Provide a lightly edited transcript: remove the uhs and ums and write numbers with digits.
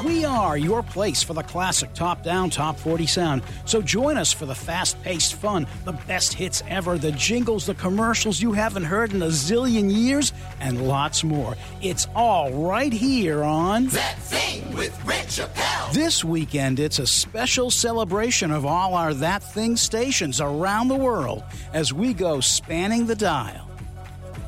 We are your place for the classic top-down, top 40 sound. So join us for the fast-paced fun, the best hits ever, the jingles, the commercials you haven't heard in a zillion years, and lots more. It's all right here on That Thing with Rich Chappelle. This weekend, it's a special celebration of all our That Thing stations around the world as we go spanning the dial.